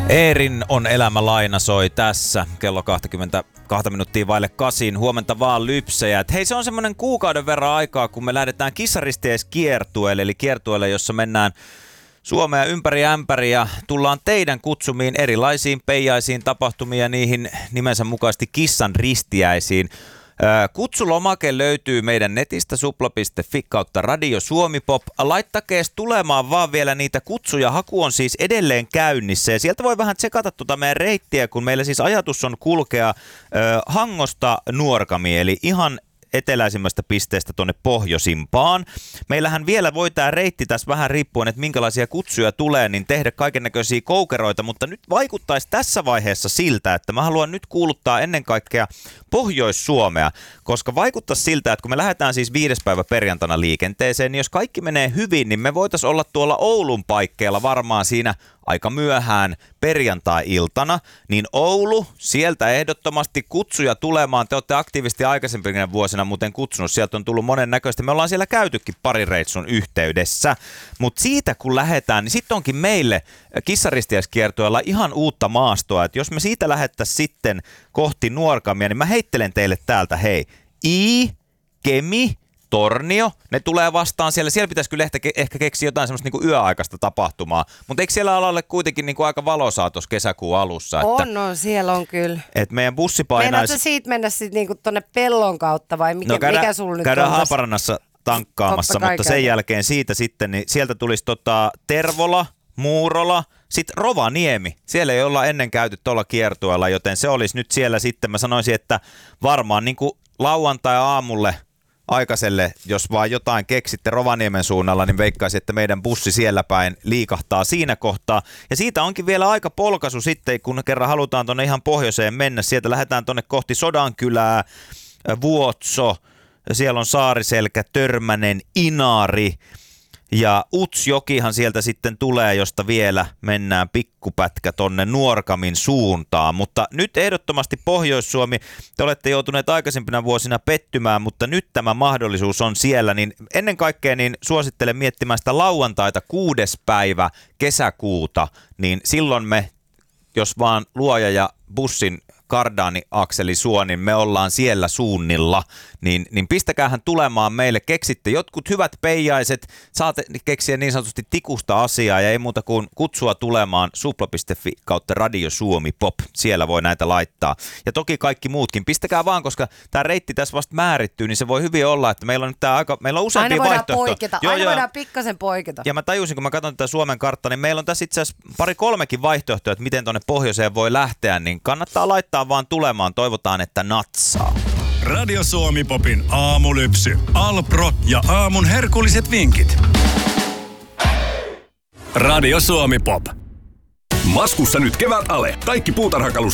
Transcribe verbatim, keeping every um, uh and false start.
Eerin on elämä laina soi tässä kello kaksikymmentäkaksi minuuttia vaille kasin. Huomenta vaan lypsejät. Hei, se on semmonen kuukauden verran aikaa, kun me lähdetään Kissaristiais kiertueelle, eli kiertueelle, jossa mennään Suomea ympäri ämpäri ja tullaan teidän kutsumiin erilaisiin peijaisiin tapahtumiin ja niihin nimensä mukaisesti kissan ristiäisiin. Kutsulomake löytyy meidän netistä supla piste fi kautta Radio Suomi Pop. Laittakees tulemaan vaan vielä niitä kutsuja. Haku on siis edelleen käynnissä ja sieltä voi vähän tsekata tuota meidän reittiä, kun meillä siis ajatus on kulkea äh, Hangosta Nuorgamiin, eli ihan eteläisimmästä pisteestä tuonne pohjoisimpaan. Meillähän vielä voi tämä reitti tässä vähän riippuen, että minkälaisia kutsuja tulee, niin tehdä kaikennäköisiä koukeroita, mutta nyt vaikuttaisi tässä vaiheessa siltä, että mä haluan nyt kuuluttaa ennen kaikkea Pohjois-Suomea, koska vaikuttaisi siltä, että kun me lähdetään siis viides päivä perjantaina liikenteeseen, niin jos kaikki menee hyvin, niin me voitaisiin olla tuolla Oulun paikkeilla varmaan siinä aika myöhään perjantai-iltana, niin Oulu, sieltä ehdottomasti kutsuja tulemaan. Te olette aktiivisesti aikaisempina vuosina muuten kutsunut, sieltä on tullut monen näköistä. Me ollaan siellä käytykin pari reitsun yhteydessä, mutta siitä kun lähdetään, niin sitten onkin meille Kissaristiaiskiertueella ihan uutta maastoa, että jos me siitä lähdettäisiin sitten kohti Nuorgamia, niin mä heittelen teille täältä, hei, I, Kemi, Tornio, ne tulee vastaan siellä. Siellä pitäisi kyllä ehkä, ehkä keksiä jotain semmoista niinku yöaikaista tapahtumaa. Mutta eikö siellä alalle kuitenkin niinku aika valosaa tuossa kesäkuun alussa? Että, on, on, siellä on kyllä. Että meidän bussi painaisi... Meinaatko siitä mennä sitten niinku tonne pellon kautta vai mikä, no, käydään, mikä sulla nyt käydään on? Haaparannassa tankkaamassa, mutta sen käydään. Jälkeen siitä sitten, niin sieltä tulisi tota Tervola, Muurola, sitten Rovaniemi. Siellä ei olla ennen käyty tuolla kiertueella, joten se olisi nyt siellä sitten. Mä sanoisin, että varmaan niinku lauantai-aamulle aikaiselle, jos vaan jotain keksitte Rovaniemen suunnalla, niin veikkaisin, että meidän bussi siellä päin liikahtaa siinä kohtaa. Ja siitä onkin vielä aika polkaisu sitten, kun kerran halutaan tuonne ihan pohjoiseen mennä. Sieltä lähdetään tuonne kohti Sodankylää, Vuotso, siellä on Saariselkä, Törmänen, Inari. Ja Utsjokihan sieltä sitten tulee, josta vielä mennään pikkupätkä tonne Nuorgamin suuntaan. Mutta nyt ehdottomasti Pohjois-Suomi, te olette joutuneet aikaisempina vuosina pettymään, mutta nyt tämä mahdollisuus on siellä. Niin ennen kaikkea niin suosittelen miettimään sitä lauantaita kuudes päivä kesäkuuta, niin silloin me, jos vaan luoja ja bussin kardaani-akseli suo, niin me ollaan siellä suunnilla, niin, niin pistäkäähän tulemaan meille, keksitte jotkut hyvät peijaiset, saatte keksiä niin sanotusti tikusta asiaa ja ei muuta kuin kutsua tulemaan supla piste fi kautta Radio Suomi Pop, siellä voi näitä laittaa. Ja toki kaikki muutkin, pistäkää vaan, koska tämä reitti tässä vasta määrittyy, niin se voi hyvin olla, että meillä on nyt tämä aika, meillä on useampia aina vaihtoehtoja. Poiketa. Joo, aina joo. voidaan pikkasen poiketa. Ja mä tajusin, kun mä katson tätä Suomen karttaa, niin meillä on tässä itse asiassa pari kolmekin vaihtoehtoja, että miten tuonne pohjoiseen voi lähteä, niin kannattaa laittaa vaan tulemaan. Toivotaan, että natsaa. Radio Suomi Popin aamulypsy. Alpro ja aamun herkulliset vinkit. Radio Suomi Pop. Maskussa nyt kevät ale. Kaikki puutarhakalusta